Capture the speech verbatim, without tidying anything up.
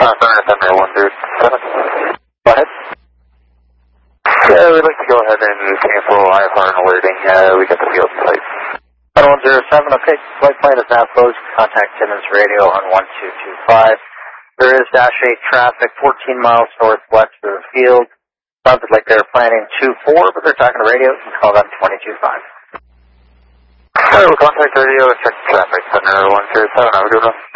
Uh, Thunder, Thunder, one zero seven. Go ahead. Yeah, we'd like to go ahead and cancel I F R and alerting. Uh, we got the field in place. one zero seven, okay. Flight plan is now closed. Contact Timmins Radio on one two two five. There is Dash eight traffic fourteen miles northwest of the field. Sounded like they're planning two four, but they're talking to radio. You can call them twenty-two five. Alright, we'll contact radio and check traffic. Thunder, one zero seven, have a good one.